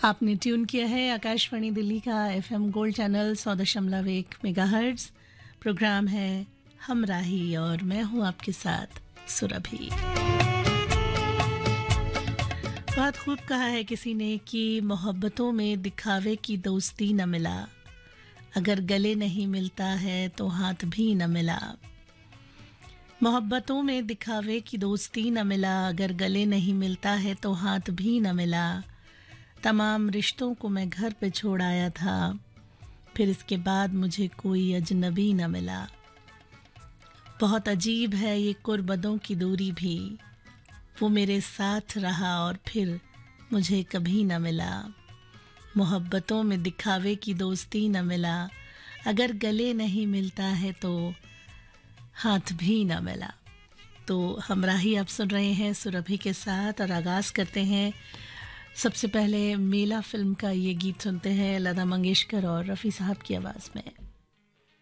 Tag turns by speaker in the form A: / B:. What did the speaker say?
A: आपने ट्यून किया है आकाशवाणी दिल्ली का FM gold channel 100.1 megahertz. Programme है हमराही और मैं हूं आपके साथ सुरभि। बहुत खूब कहा है किसी ने कि मोहब्बतों में दिखावे की दोस्ती न मिला, अगर गले नहीं मिलता है तो हाथ भी न मिला। मोहब्बतों में दिखावे की दोस्ती न मिला, अगर गले नहीं मिलता है तो हाथ भी न मिला। तमाम रिश्तों को मैं घर पे छोड़ आया था, फिर इसके बाद मुझे कोई अजनबी न मिला। बहुत अजीब है ये कुर्बतों की दूरी भी, वो मेरे साथ रहा और फिर मुझे कभी न मिला। मोहब्बतों में दिखावे की दोस्ती न मिला, अगर गले नहीं मिलता है तो हाथ भी न मिला। तो हमराही आप सुन रहे हैं सुरभि के साथ और आगाज़ करते हैं। सबसे पहले मेला फिल्म का ये गीत सुनते हैं लता मंगेशकर और रफ़ी साहब की आवाज़ में।